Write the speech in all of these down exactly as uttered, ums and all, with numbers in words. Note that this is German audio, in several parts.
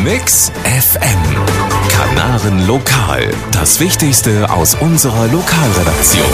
Mix F M. Kanaren Lokal. Das Wichtigste aus unserer Lokalredaktion.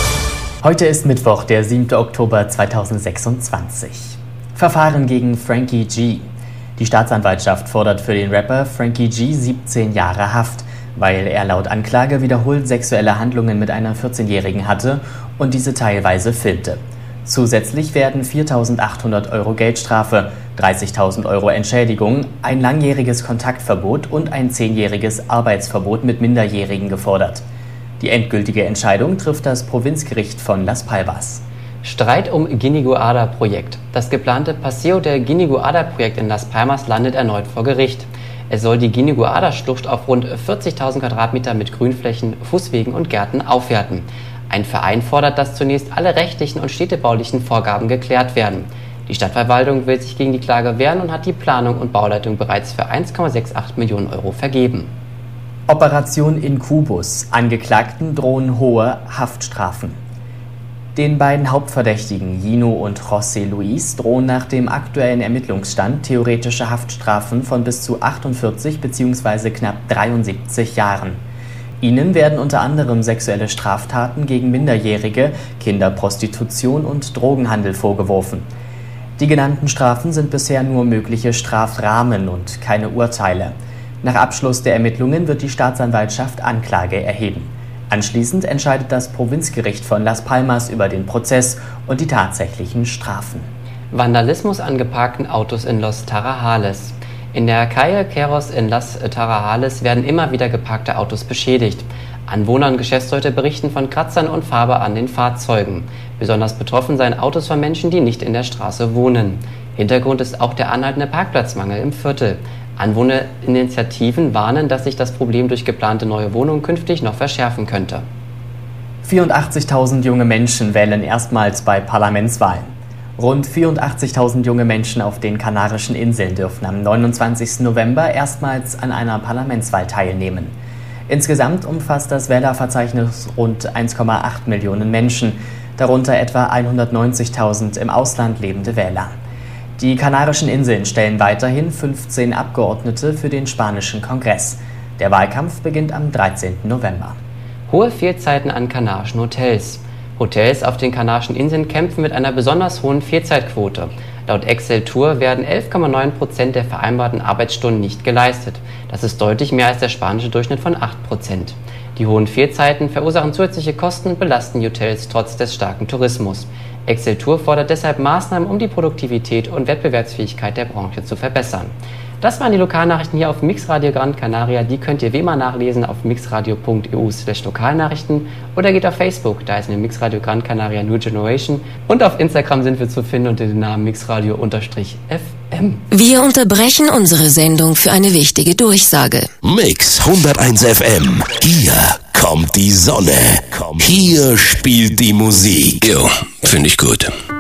Heute ist Mittwoch, der siebte Oktober zweitausendsechsundzwanzig. Verfahren gegen Frankie G. Die Staatsanwaltschaft fordert für den Rapper Frankie G siebzehn Jahre Haft, weil er laut Anklage wiederholt sexuelle Handlungen mit einer vierzehnjährigen hatte und diese teilweise filmte. Zusätzlich werden viertausendachthundert Euro Geldstrafe, dreißigtausend Euro Entschädigung, ein langjähriges Kontaktverbot und ein zehnjähriges Arbeitsverbot mit Minderjährigen gefordert. Die endgültige Entscheidung trifft das Provinzgericht von Las Palmas. Streit um Guiniguada-Projekt. Das geplante Paseo del Guiniguada-Projekt in Las Palmas landet erneut vor Gericht. Es soll die Guiniguada-Schlucht auf rund vierzigtausend Quadratmeter mit Grünflächen, Fußwegen und Gärten aufwerten. Ein Verein fordert, dass zunächst alle rechtlichen und städtebaulichen Vorgaben geklärt werden. Die Stadtverwaltung will sich gegen die Klage wehren und hat die Planung und Bauleitung bereits für eins Komma achtundsechzig Millionen Euro vergeben. Operation Incubus. Angeklagten drohen hohe Haftstrafen. Den beiden Hauptverdächtigen, Gino und José Luis, drohen nach dem aktuellen Ermittlungsstand theoretische Haftstrafen von bis zu achtundvierzig bzw. knapp dreiundsiebzig Jahren. Ihnen werden unter anderem sexuelle Straftaten gegen Minderjährige, Kinderprostitution und Drogenhandel vorgeworfen. Die genannten Strafen sind bisher nur mögliche Strafrahmen und keine Urteile. Nach Abschluss der Ermittlungen wird die Staatsanwaltschaft Anklage erheben. Anschließend entscheidet das Provinzgericht von Las Palmas über den Prozess und die tatsächlichen Strafen. Vandalismus an geparkten Autos in Los Tarajales. In der Calle Queros in Las Tarajales werden immer wieder geparkte Autos beschädigt. Anwohner und Geschäftsleute berichten von Kratzern und Farbe an den Fahrzeugen. Besonders betroffen seien Autos von Menschen, die nicht in der Straße wohnen. Hintergrund ist auch der anhaltende Parkplatzmangel im Viertel. Anwohnerinitiativen warnen, dass sich das Problem durch geplante neue Wohnungen künftig noch verschärfen könnte. vierundachtzigtausend junge Menschen wählen erstmals bei Parlamentswahlen. Rund vierundachtzigtausend junge Menschen auf den Kanarischen Inseln dürfen am neunundzwanzigsten November erstmals an einer Parlamentswahl teilnehmen. Insgesamt umfasst das Wählerverzeichnis rund eins Komma acht Millionen Menschen, darunter etwa hundertneunzigtausend im Ausland lebende Wähler. Die Kanarischen Inseln stellen weiterhin fünfzehn Abgeordnete für den spanischen Kongress. Der Wahlkampf beginnt am dreizehnten November. Hohe Fehlzeiten an kanarischen Hotels. Hotels auf den Kanarischen Inseln kämpfen mit einer besonders hohen Fehlzeitquote. Laut Exceltur werden elf Komma neun Prozent der vereinbarten Arbeitsstunden nicht geleistet. Das ist deutlich mehr als der spanische Durchschnitt von acht Prozent. Die hohen Fehlzeiten verursachen zusätzliche Kosten und belasten die Hotels trotz des starken Tourismus. Exceltur fordert deshalb Maßnahmen, um die Produktivität und Wettbewerbsfähigkeit der Branche zu verbessern. Das waren die Lokalnachrichten hier auf Mixradio Gran Canaria. Die könnt ihr wie immer nachlesen auf mixradio punkt e u slash Lokalnachrichten oder geht auf Facebook, da ist eine Mixradio Gran Canaria New Generation. Und auf Instagram sind wir zu finden unter dem Namen mixradio-F M. Wir unterbrechen unsere Sendung für eine wichtige Durchsage. Mix hunderteins F M. Hier kommt die Sonne. Hier spielt die Musik. Jo, finde ich gut.